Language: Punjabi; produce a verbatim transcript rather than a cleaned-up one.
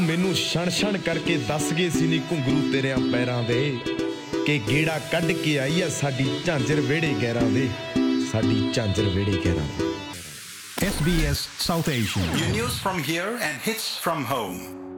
ਮੈਨੂੰ ਛਣ ਛਣ ਕਰਕੇ ਦੱਸ ਗਏ ਸੀ ਨੀ ਘੁੰਗਰੂ ਤੇਰਿਆਂ ਪੈਰਾਂ ਦੇ ਕਿ ਗੇੜਾ ਕੱਢ ਕੇ ਆਈ ਆ ਸਾਡੀ ਝਾਂਜਰ ਵਿਹੜੇ ਗੈਰਾਂ ਦੇ ਸਾਡੀ ਝਾਂਜਰ ਵਿਹੜੇ ਗੈਰਾਂ ਦੇ S B S South Asian. New news from here and hits from home.